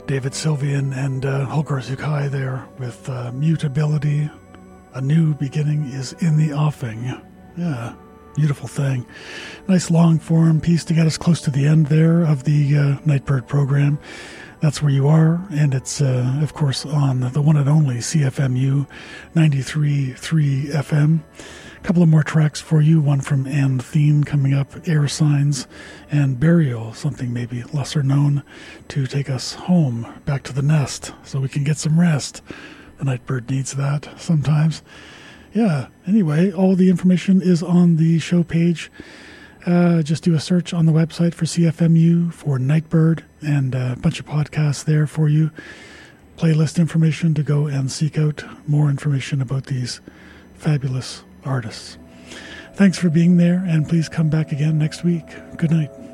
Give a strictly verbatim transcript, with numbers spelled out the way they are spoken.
David Sylvian and uh, Holger Zukai there with uh, Mutability. A new beginning is in the offing. Yeah, beautiful thing. Nice long form piece to get us close to the end there of the uh, Nightbird program. That's where you are, and it's, uh, of course, on the one and only C F M U ninety-three point three F M. A couple of more tracks for you, one from Anne Theme coming up, Air Signs, and Burial, something maybe lesser known, to take us home, back to the nest, so we can get some rest. The Nightbird needs that sometimes. Yeah, anyway, all the information is on the show page. Uh, just do a search on the website for C F M U for Nightbird, and a bunch of podcasts there for you. Playlist information to go and seek out more information about these fabulous artists. Thanks for being there, and please come back again next week. Good night.